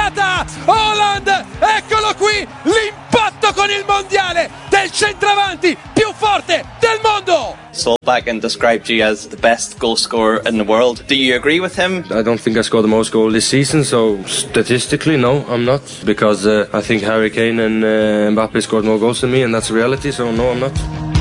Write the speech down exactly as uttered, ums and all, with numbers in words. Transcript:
giocata. Haaland, eccolo qui, l'impatto con il mondiale del centravanti più forte del mondo. Solbakken described you as the best goal scorer in the world. Do you agree with him? I don't think I scored the most goals this season, so statistically, no, I'm not. Because uh, I think Harry Kane and uh, Mbappe scored more goals than me, and that's a reality, so no, I'm not.